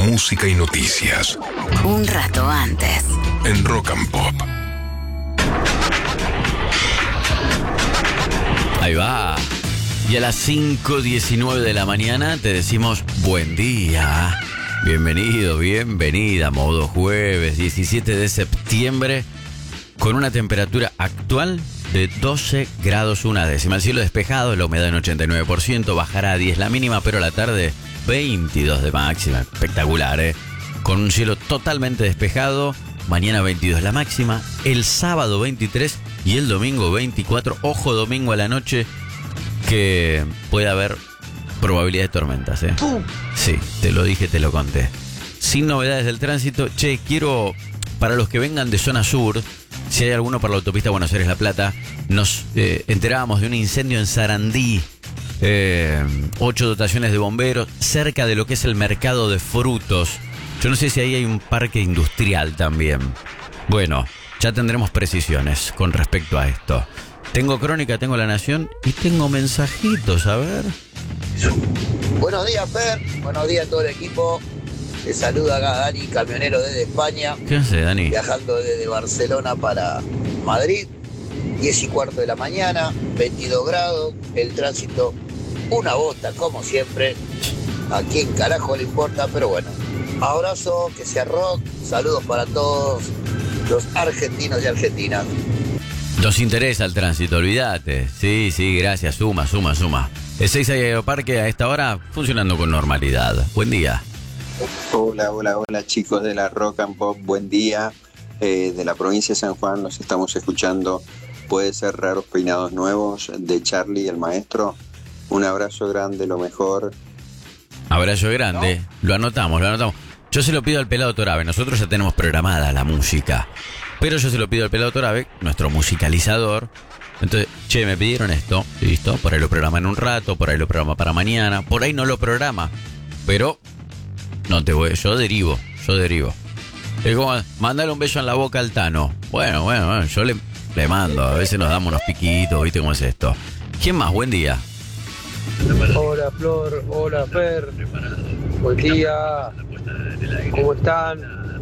música y noticias. Un rato antes. En Rock and Pop. Ahí va. Y a las 5:19 de la mañana te decimos buen día. Bienvenido, bienvenida. Modo jueves, 17 de septiembre. Con una temperatura actual de 12 grados una décima. El cielo despejado, la humedad en 89%, bajará a 10 la mínima, pero a la tarde 22 de máxima. Espectacular, ¿eh? Con un cielo totalmente despejado. Mañana 22 la máxima, el sábado 23 y el domingo 24. Ojo, domingo a la noche que puede haber probabilidad de tormentas, ¿eh? Sí, te lo dije, te lo conté. Sin novedades del tránsito. Che, quiero, para los que vengan de zona sur, si hay alguno por la autopista Buenos Aires-La Plata, nos enterábamos de un incendio en Sarandí. 8 dotaciones de bomberos cerca de lo que es el mercado de frutos. Yo no sé si ahí hay un parque industrial también. Bueno, ya tendremos precisiones con respecto a esto. Tengo Crónica, tengo La Nación y tengo mensajitos, a ver. Buenos días, Fer. Buenos días a todo el equipo. Te saluda acá Dani, camionero desde España. ¿Qué hace, Dani? Viajando desde Barcelona para Madrid. 10:15 de la mañana, 22 grados. El tránsito, una bota, como siempre. ¿A quién carajo le importa? Pero bueno. Abrazo, que sea rock. Saludos para todos los argentinos y argentinas. Nos interesa el tránsito, olvídate. Sí, gracias. Suma. El 6 Aeroparque a esta hora funcionando con normalidad. Buen día. Hola chicos de la Rock and Pop, buen día. De la provincia de San Juan nos estamos escuchando. Puede ser Raros Peinados Nuevos de Charlie el Maestro. Un abrazo grande, lo mejor. Abrazo grande, ¿no? Lo anotamos. Yo se lo pido al Pelado Torabe. Nosotros ya tenemos programada la música, pero yo se lo pido al Pelado Torabe, nuestro musicalizador. Entonces, che, me pidieron esto, listo, por ahí lo programa en un rato, por ahí lo programa para mañana, por ahí no lo programa, pero no te voy, yo derivo. Es como mandarle un beso en la boca al Tano. Bueno, yo le mando, a veces nos damos unos piquitos, ¿viste cómo es esto? ¿Quién más? Buen día. Hola Flor, hola Fer, buen día, ¿cómo están?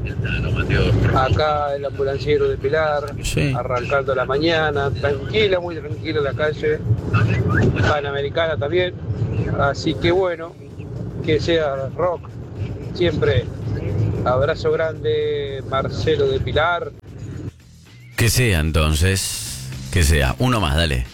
Acá el ambulanciero de Pilar, sí. Arrancando la mañana, tranquila, muy tranquila la calle, Panamericana también, así que bueno, que sea rock, siempre, abrazo grande, Marcelo de Pilar. Que sea entonces, uno más, dale.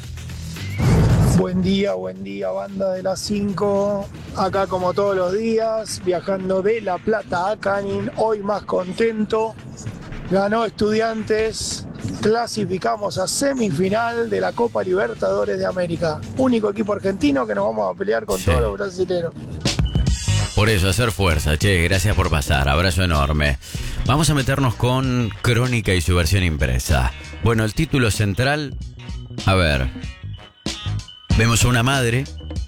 Buen día, banda de las 5. Acá como todos los días, viajando de La Plata a Canin. Hoy más contento. Ganó Estudiantes. Clasificamos a semifinal de la Copa Libertadores de América. Único equipo argentino que nos vamos a pelear con todos los brasileños. Por eso, hacer fuerza, che, gracias por pasar. Abrazo enorme. Vamos a meternos con Crónica y su versión impresa. Bueno, el título central, a ver... Vemos a una madre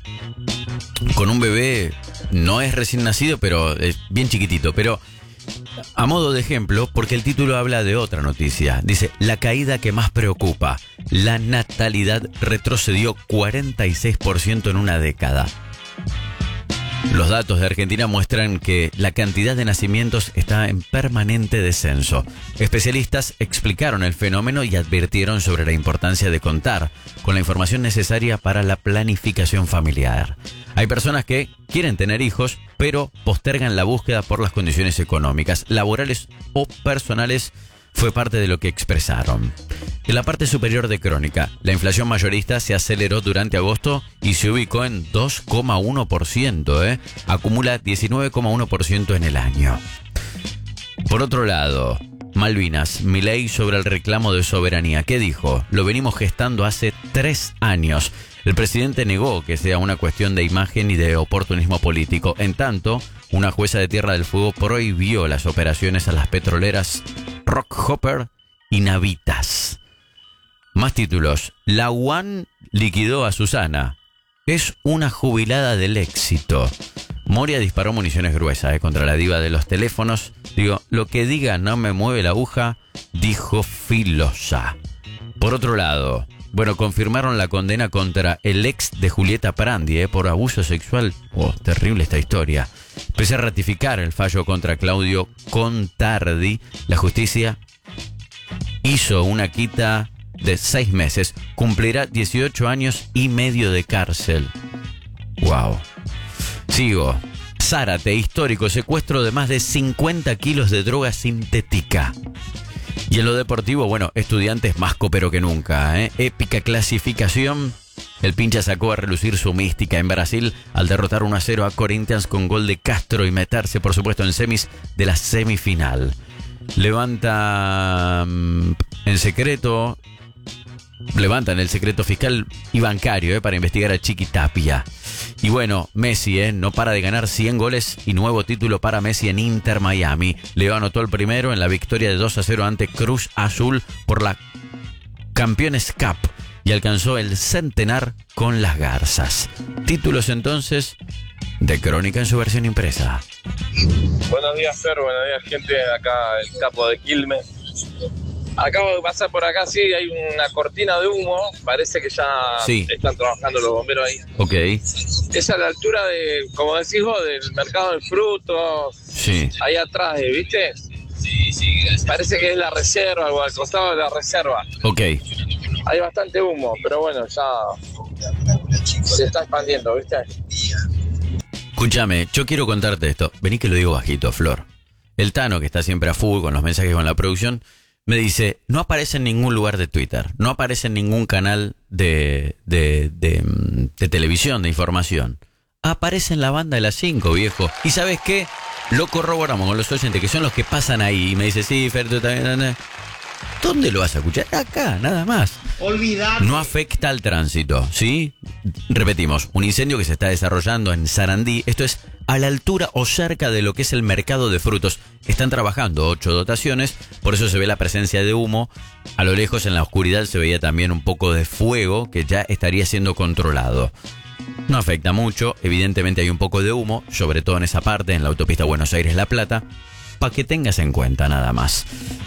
con un bebé, no es recién nacido, pero es bien chiquitito. Pero a modo de ejemplo, porque el título habla de otra noticia. Dice, la caída que más preocupa. La natalidad retrocedió 46% en una década. Los datos de Argentina muestran que la cantidad de nacimientos está en permanente descenso. Especialistas explicaron el fenómeno y advirtieron sobre la importancia de contar con la información necesaria para la planificación familiar. Hay personas que quieren tener hijos, pero postergan la búsqueda por las condiciones económicas, laborales o personales. Fue parte de lo que expresaron. En la parte superior de Crónica, la inflación mayorista se aceleró durante agosto y se ubicó en 2,1%, acumula 19,1% en el año. Por otro lado, Malvinas, Milei sobre el reclamo de soberanía. ¿Qué dijo? Lo venimos gestando hace 3 años. El presidente negó que sea una cuestión de imagen y de oportunismo político. En tanto, una jueza de Tierra del Fuego prohibió las operaciones a las petroleras Rockhopper y Navitas. Más títulos. La UAN liquidó a Susana. Es una jubilada del éxito. Moria disparó municiones gruesas contra la diva de los teléfonos. Lo que diga no me mueve la aguja, dijo Filosa. Por otro lado, confirmaron la condena contra el ex de Julieta Prandi por abuso sexual. Terrible esta historia. Pese a ratificar el fallo contra Claudio Contardi, la justicia hizo una quita de 6 meses. Cumplirá 18 años y medio de cárcel. Wow. Sigo. Zárate, histórico secuestro de más de 50 kilos de droga sintética. Y en lo deportivo, bueno, Estudiantes más copero que nunca, ¿eh? Épica clasificación. El pincha sacó a relucir su mística en Brasil al derrotar 1-0 a Corinthians con gol de Castro y meterse, por supuesto, en semis de la semifinal. Levantan el secreto fiscal y bancario para investigar a Chiqui Tapia. Y bueno, Messi no para de ganar 100 goles y nuevo título para Messi en Inter Miami. Leo anotó el primero en la victoria de 2-0 ante Cruz Azul por la Campeones Cup y alcanzó el centenar con las Garzas. Títulos entonces de Crónica en su versión impresa. Buenos días, Fer, buenos días, gente. Acá el capo de Quilmes. Acabo de pasar por acá, sí, hay una cortina de humo. Parece que ya están trabajando los bomberos ahí. Ok. Es a la altura de, como decís vos, del mercado de frutos. Sí. Ahí atrás, ¿viste? Sí. Parece que es la reserva o al costado de la reserva. Ok. Hay bastante humo, pero bueno, ya se está expandiendo, ¿viste? Escúchame, yo quiero contarte esto. Vení que lo digo bajito, Flor. El Tano, que está siempre a full con los mensajes con la producción, me dice, no aparece en ningún lugar de Twitter, no aparece en ningún canal de televisión, de información. Aparece en la banda de las 5, viejo. ¿Y sabes qué? Lo corroboramos con los oyentes, que son los que pasan ahí. Y me dice, sí, Fer, tú también. ¿Dónde lo vas a escuchar? Acá, nada más. Olvidar. No afecta al tránsito, ¿sí? Repetimos, un incendio que se está desarrollando en Sarandí. Esto es a la altura o cerca de lo que es el mercado de frutos. Están trabajando 8 dotaciones, por eso se ve la presencia de humo. A lo lejos, en la oscuridad, se veía también un poco de fuego que ya estaría siendo controlado. No afecta mucho, evidentemente hay un poco de humo, sobre todo en esa parte, en la autopista Buenos Aires-La Plata, para que tengas en cuenta nada más.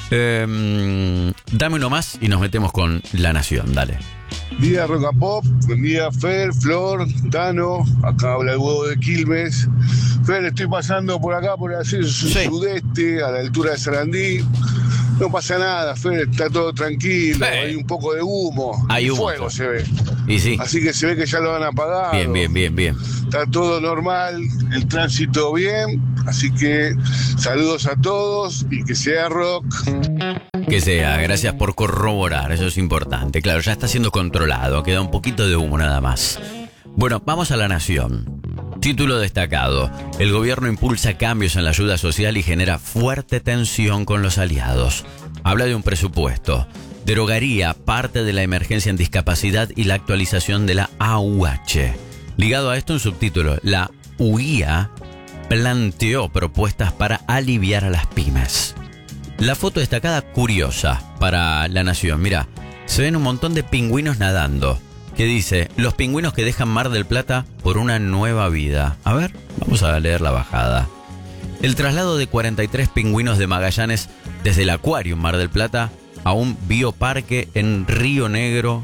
Dame uno más y nos metemos con La Nación, dale. Día Rock and Pop, buen día Fer, Flor, Tano, acá habla el huevo de Quilmes. Fer, estoy pasando por acá, por el sudeste, a la altura de Sarandí. No pasa nada, Fer, está todo tranquilo, hay un poco de humo, hay humo, fuego se ve. Y sí. Así que se ve que ya lo han apagado. Bien. Está todo normal, el tránsito bien, así que saludos a todos y que sea rock. Que sea, gracias por corroborar, eso es importante. Claro, ya está siendo controlado, queda un poquito de humo nada más. Bueno, vamos a La Nación. Título destacado. El gobierno impulsa cambios en la ayuda social y genera fuerte tensión con los aliados. Habla de un presupuesto. Derogaría parte de la emergencia en discapacidad y la actualización de la AUH. Ligado a esto, un subtítulo. La UIA planteó propuestas para aliviar a las pymes. La foto destacada curiosa para La Nación. Mira, se ven un montón de pingüinos nadando. Que dice, los pingüinos que dejan Mar del Plata por una nueva vida. A ver, vamos a leer la bajada. El traslado de 43 pingüinos de Magallanes desde el Acuario Mar del Plata a un bioparque en Río Negro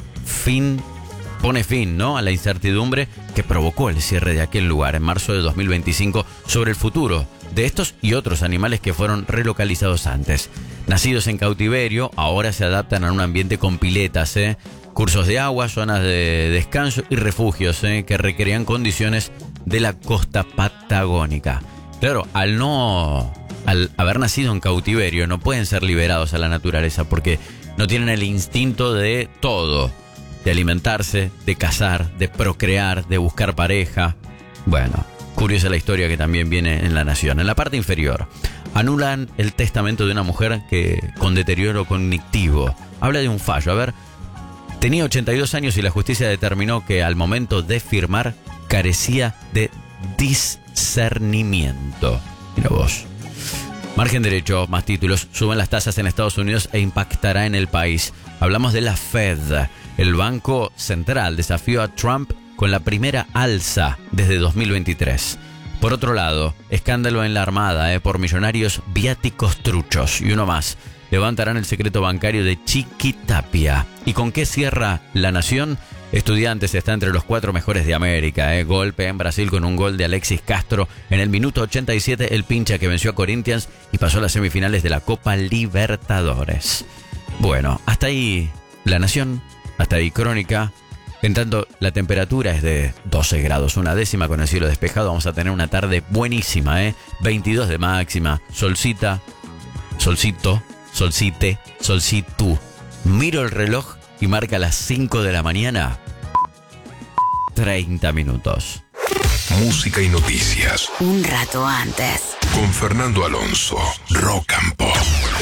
pone fin, ¿no?, a la incertidumbre que provocó el cierre de aquel lugar en marzo de 2025 sobre el futuro de estos y otros animales que fueron relocalizados antes. Nacidos en cautiverio, ahora se adaptan a un ambiente con piletas, cursos de agua, zonas de descanso y refugios que requerían condiciones de la costa patagónica. Claro, al haber nacido en cautiverio no pueden ser liberados a la naturaleza porque no tienen el instinto de todo, de alimentarse, de cazar, de procrear, de buscar pareja. Bueno, curiosa la historia que también viene en La Nación. En la parte inferior, anulan el testamento de una mujer con deterioro cognitivo. Habla de un fallo, a ver. Tenía 82 años y la justicia determinó que al momento de firmar carecía de discernimiento. Mira vos. Margen derecho, más títulos. Suben las tasas en Estados Unidos e impactará en el país. Hablamos de la Fed. El Banco Central desafió a Trump con la primera alza desde 2023. Por otro lado, escándalo en la Armada por millonarios viáticos truchos. Y uno más. Levantarán el secreto bancario de Chiqui Tapia. ¿Y con qué cierra La Nación? Estudiantes está entre los 4 mejores de América. Golpe en Brasil con un gol de Alexis Castro en el minuto 87. El pincha que venció a Corinthians y pasó a las semifinales de la Copa Libertadores. Bueno, hasta ahí La Nación, hasta ahí Crónica. En tanto, la temperatura es de 12 grados, 1/10 con el cielo despejado. Vamos a tener una tarde buenísima, 22 de máxima, solcita, solcito, solcite, solcitu. Miro el reloj y marca las 5 de la mañana. 30 minutos. Música y noticias. Un rato antes. Con Fernando Alonso, Rock and Pop.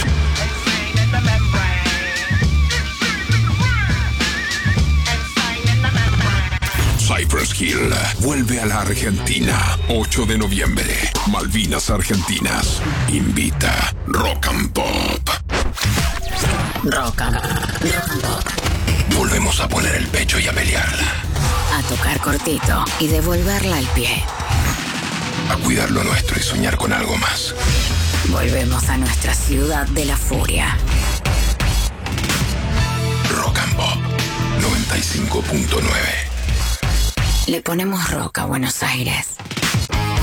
Cypress Hill vuelve a la Argentina. 8 de noviembre. Malvinas Argentinas. Invita Rock and Pop. Rock and Pop. Volvemos a poner el pecho y a pelearla. A tocar cortito y devolverla al pie. A cuidar lo nuestro y soñar con algo más. Volvemos a nuestra ciudad de la furia. Rock and Pop 95.9. Le ponemos rock a Buenos Aires.